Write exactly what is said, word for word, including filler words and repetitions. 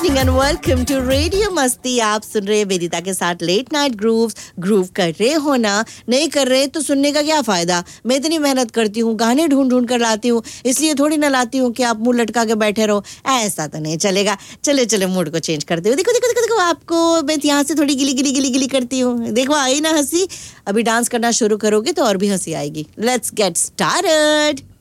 Evening and welcome to radio मस्ती. आप सुन रहे हैं वेदिता के साथ लेट नाइट ग्रूव्स. ग्रूव कर रहे हो ना, नहीं कर रहे तो सुनने का क्या फायदा. मैं इतनी मेहनत करती हूँ, गाने ढूंढ ढूंढ कर लाती हूँ, इसलिए थोड़ी ना लाती हूँ कि आप मुंह लटका के बैठे रहो. ऐसा तो नहीं चलेगा. चले चले मूड को चेंज करते हो. देखो देखो देखो देखो आपको मैं यहाँ से थोड़ी गिली गिली गिली गिली करती हूँ. देखो आई ना हंसी. अभी डांस करना शुरू करोगे तो और भी हंसी आएगी. Let's get started.